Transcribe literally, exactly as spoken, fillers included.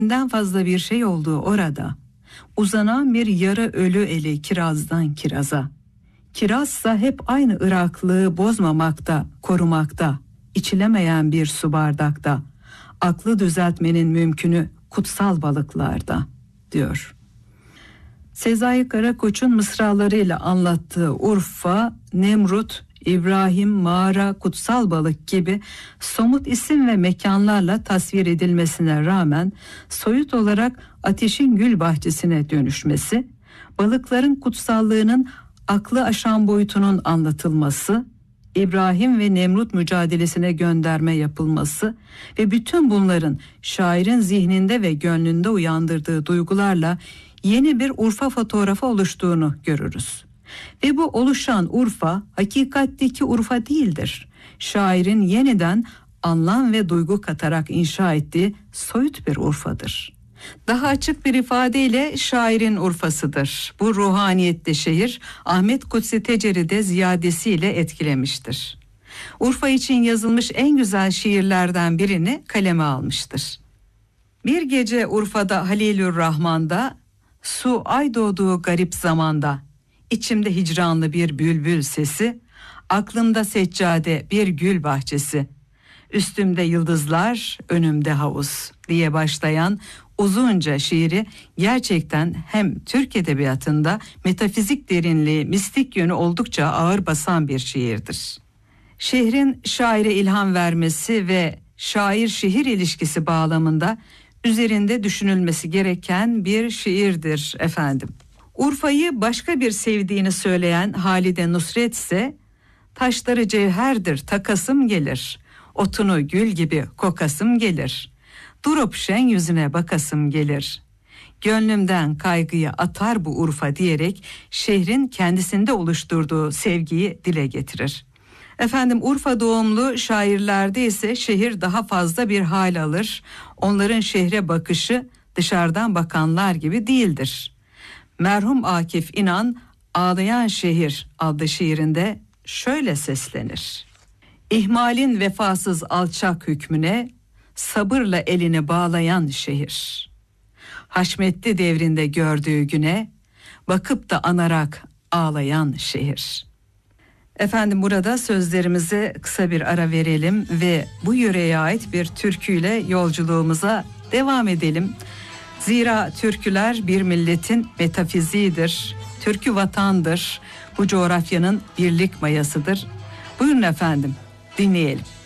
binden fazla bir şey olduğu orada, uzanan bir yarı ölü eli kirazdan kiraza. Kirazsa hep aynı ıraklığı bozmamakta, korumakta, içilemeyen bir su bardakta, aklı düzeltmenin mümkünü kutsal balıklarda, diyor. Sezai Karakoç'un mısralarıyla anlattığı Urfa, Nemrut, İbrahim, mağara, kutsal balık gibi somut isim ve mekanlarla tasvir edilmesine rağmen soyut olarak ateşin gül bahçesine dönüşmesi, balıkların kutsallığının aklı aşan boyutunun anlatılması, İbrahim ve Nemrut mücadelesine gönderme yapılması ve bütün bunların şairin zihninde ve gönlünde uyandırdığı duygularla yeni bir Urfa fotoğrafı oluştuğunu görürüz. Ve bu oluşan Urfa hakikatteki Urfa değildir. Şairin yeniden anlam ve duygu katarak inşa ettiği soyut bir Urfa'dır. Daha açık bir ifadeyle şairin Urfa'sıdır. Bu ruhaniyetli şehir Ahmet Kutsi Teceri de ziyadesiyle etkilemiştir. Urfa için yazılmış en güzel şiirlerden birini kaleme almıştır. Bir gece Urfa'da Halilürrahman'da, su ay doğduğu garip zamanda, içimde hicranlı bir bülbül sesi, aklımda seccade bir gül bahçesi, üstümde yıldızlar, önümde havuz diye başlayan uzunca şiiri gerçekten hem Türk edebiyatında metafizik derinliği, mistik yönü oldukça ağır basan bir şiirdir. Şehrin şaire ilham vermesi ve şair-şehir ilişkisi bağlamında üzerinde düşünülmesi gereken bir şiirdir efendim. Urfa'yı başka bir sevdiğini söyleyen Halide Nusret ise, taşları cevherdir takasım gelir, otunu gül gibi kokasım gelir, durup şen yüzüne bakasım gelir, gönlümden kaygıyı atar bu Urfa diyerek şehrin kendisinde oluşturduğu sevgiyi dile getirir. Efendim Urfa doğumlu şairlerde ise şehir daha fazla bir hal alır. Onların şehre bakışı dışarıdan bakanlar gibi değildir. Merhum Akif İnan Ağlayan Şehir adlı şiirinde şöyle seslenir. İhmalin vefasız alçak hükmüne sabırla elini bağlayan şehir. Haşmetli devrinde gördüğü güne bakıp da anarak ağlayan şehir. Efendim burada sözlerimize kısa bir ara verelim ve bu yöreye ait bir türküyle yolculuğumuza devam edelim. Zira türküler bir milletin metafiziğidir, türkü vatandır, bu coğrafyanın birlik mayasıdır. Buyurun efendim, dinleyelim.